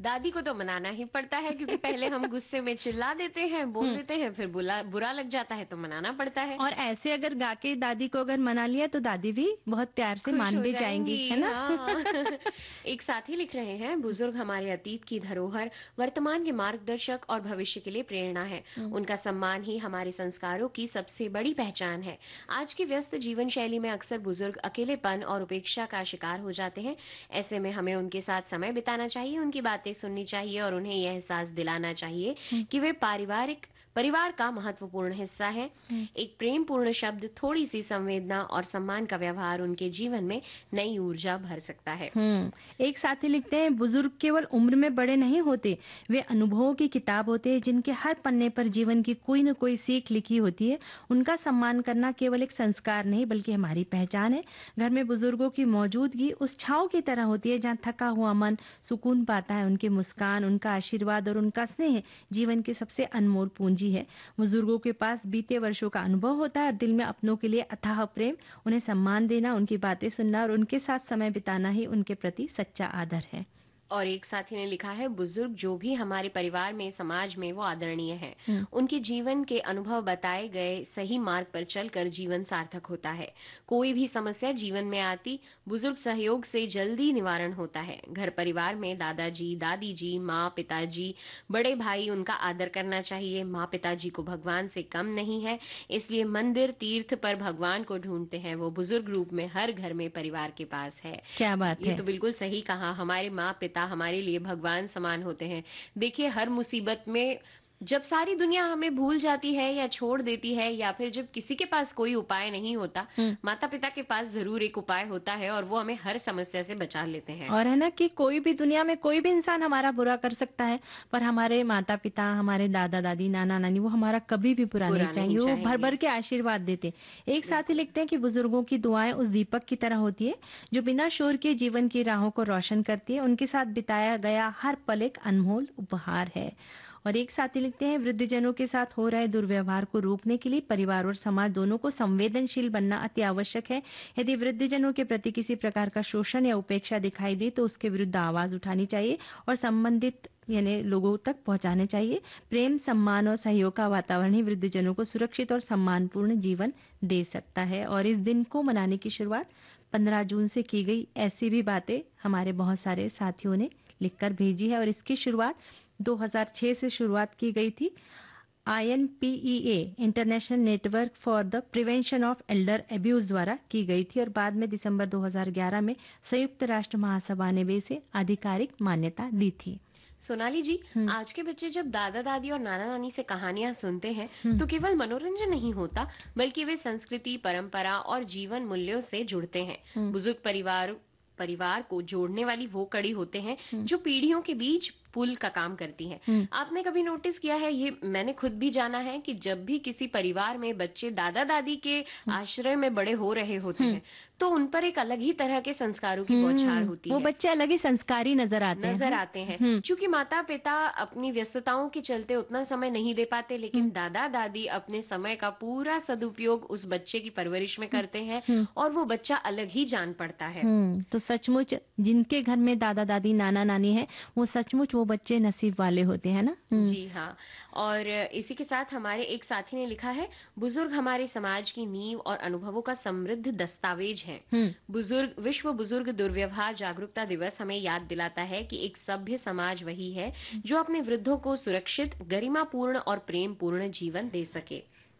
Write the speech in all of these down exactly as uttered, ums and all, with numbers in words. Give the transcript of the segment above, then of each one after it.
दादी को तो मनाना ही पड़ता है, क्योंकि पहले हम गुस्से में चिल्ला देते हैं, बोल देते हैं, फिर बुला बुरा लग जाता है तो मनाना पड़ता है। और ऐसे अगर गा के दादी को अगर मना लिया तो दादी भी बहुत प्यार से खुश मान हो भी जाएंगी, है जाएंगी, ना? हाँ। एक साथी लिख रहे हैं, बुजुर्ग हमारे अतीत की धरोहर, वर्तमान के मार्गदर्शक और भविष्य के लिए प्रेरणा है। हम्म। उनका सम्मान ही हमारे संस्कारों की सबसे बड़ी पहचान है। आज की व्यस्त जीवन शैली में अक्सर बुजुर्ग अकेलेपन और उपेक्षा का शिकार हो जाते हैं। ऐसे में हमें उनके साथ समय बिताना चाहिए, उनकी बातें सुननी चाहिए और उन्हें यह एहसास दिलाना चाहिए हम्म। कि वे पारिवारिक परिवार का महत्वपूर्ण हिस्सा है। हम्म। एक प्रेम पूर्ण शब्द, थोड़ी सी संवेदना और सम्मान का व्यवहार उनके जीवन में नई ऊर्जा भर सकता है। हम्म। एक साथी लिखते हैं, बुजुर्ग केवल उम्र में बड़े नहीं होते, वे अनुभवों की किताब होते हैं, जिनके हर पन्ने पर जीवन की कोई न कोई सीख लिखी होती है। उनका सम्मान करना केवल एक संस्कार नहीं बल्कि हमारी पहचान है। घर में बुजुर्गों की मौजूदगी उस छांव की तरह होती है जहाँ थका हुआ मन सुकून पाता है। उनकी मुस्कान, उनका आशीर्वाद और उनका स्नेह जीवन की सबसे अनमोल पूंजी है। बुजुर्गों के पास बीते वर्षों का अनुभव होता है और दिल में अपनों के लिए अथाह प्रेम। उन्हें सम्मान देना, उनकी बातें सुनना और उनके साथ समय बिताना ही उनके प्रति सच्चा आदर है। और एक साथी ने लिखा है, बुजुर्ग जो भी हमारे परिवार में, समाज में, वो आदरणीय है। हम्म। उनके जीवन के अनुभव बताए गए सही मार्ग पर चलकर जीवन सार्थक होता है। कोई भी समस्या जीवन में आती, बुजुर्ग सहयोग से जल्दी निवारण होता है। घर परिवार में दादाजी, दादी जी, माँ, पिताजी, बड़े भाई, उनका आदर करना चाहिए। माँ पिताजी को भगवान से कम नहीं है, इसलिए मंदिर, तीर्थ पर भगवान को ढूंढते हैं। वो बुजुर्ग रूप में हर घर में परिवार के पास है। क्या बात ये है। तो बिल्कुल सही कहा, हमारे माँ पिता हमारे लिए भगवान समान होते हैं। देखिए, हर मुसीबत में जब सारी दुनिया हमें भूल जाती है या छोड़ देती है, या फिर जब किसी के पास कोई उपाय नहीं होता, हम्म। माता पिता के पास जरूर एक उपाय होता है और वो हमें हर समस्या से बचा लेते हैं। और है ना कि कोई भी दुनिया में कोई भी इंसान हमारा बुरा कर सकता है, पर हमारे माता पिता, हमारे दादा दादी, नाना नानी वो हमारा कभी भी बुरा नहीं बुरा नहीं चाहेंगे, वो भर चाहेंगे। भर के आशीर्वाद देते। एक साथी बिल्कुल। लिखते हैं कि बुजुर्गों की दुआएं उस दीपक की तरह होती है जो बिना शोर के जीवन की राहों को रोशन करती है। उनके साथ बिताया गया हर पल एक अनमोल उपहार है। और एक साथी लिखते हैं, वृद्धजनों के साथ हो रहे दुर्व्यवहार को रोकने के लिए परिवार और समाज दोनों को संवेदनशील बनना अति आवश्यक है। यदि वृद्धजनों के प्रति किसी प्रकार का शोषण या उपेक्षा दिखाई दे तो उसके विरुद्ध आवाज उठानी चाहिए और संबंधित यानी लोगों तक पहुंचाने चाहिए। प्रेम, सम्मान और सहयोग का वातावरण ही वृद्धजनों को सुरक्षित और सम्मानपूर्ण जीवन दे सकता है। और इस दिन को मनाने की शुरुआत पंद्रह जून से की गई, ऐसी भी बातें हमारे बहुत सारे साथियों ने लिखकर भेजी है। और इसकी शुरुआत दो हज़ार छह से शुरुआत की गई थी। I N P E A international network for the prevention of Elder abuse द्वारा की गई थी और बाद में दिसंबर दो हज़ार ग्यारह में संयुक्त राष्ट्र महासभा ने भी इसे आधिकारिक मान्यता दी थी। सोनाली जी, हम्म। आज के बच्चे जब दादा दादी और नाना नानी से कहानियां सुनते हैं हम्म। तो केवल मनोरंजन नहीं होता, बल्कि वे संस्कृति, परंपरा और जीवन मूल्यों से जुड़ते हैं। हम्म। बुजुर्ग परिवार परिवार को जोड़ने वाली वो कड़ी होते हैं हम्म। जो पीढ़ियों के बीच पुल का काम करती है। हम्म। आपने कभी नोटिस किया है, ये मैंने खुद भी जाना है, कि जब भी किसी परिवार में बच्चे दादा दादी के आश्रय में बड़े हो रहे होते हम्म। हैं तो उन पर एक अलग ही तरह के संस्कारों की बौछार हम्म। होती वो है, बच्चे अलग ही संस्कारी नजर आते हैं। नजर हाँ? आते हैं। हम्म। क्योंकि माता पिता अपनी व्यस्तताओं के चलते उतना समय नहीं दे पाते, लेकिन हम्म। दादा दादी अपने समय का पूरा सदुपयोग उस बच्चे की परवरिश में करते हैं हम्म। और वो बच्चा अलग ही जान पड़ता है। हम्म। तो सचमुच जिनके घर में दादा दादी, नाना नानी है, वो सचमुच वो बच्चे नसीब वाले होते हैं ना। हम्म। जी हाँ। और इसी के साथ हमारे एक साथी ने लिखा है, बुजुर्ग हमारे समाज की नींव और अनुभवों का समृद्ध दस्तावेज है। हम्म। बुजुर्ग विश्व बुजुर्ग दुर्व्यवहार जागरूकता दिवस हमें याद दिलाता है कि एक सभ्य समाज वही है जो अपने वृद्धों को सुरक्षित, गरिमापूर्ण और प्रेम पूर्ण जीवन दे सके।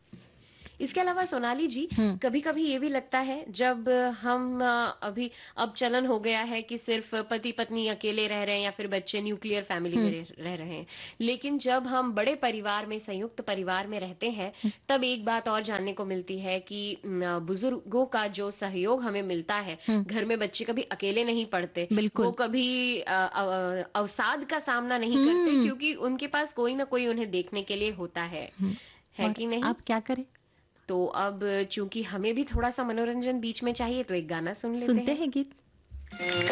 इसके अलावा सोनाली जी, हम्म। कभी कभी ये भी लगता है, जब हम अ, अभी अब चलन हो गया है कि सिर्फ पति पत्नी अकेले रह रहे हैं या फिर बच्चे न्यूक्लियर फैमिली में हम्म। रह रह रहे हैं, लेकिन जब हम बड़े परिवार में, संयुक्त परिवार में रहते हैं, तब एक बात और जानने को मिलती है कि न, बुजुर्गों का जो सहयोग हमें मिलता है, हम्म। घर में बच्चे कभी अकेले नहीं पड़ते, बिल्कुल। वो कभी अ, अ, अवसाद का सामना नहीं करते, हम्म। क्योंकि उनके पास कोई ना कोई उन्हें देखने के लिए होता है हम्म। है और कि नहीं? आप क्या करें? तो अब चूंकि हमें भी थोड़ा सा मनोरंजन बीच में चाहिए, तो एक गाना सुन लेते सुनते हैं। हैं गीत।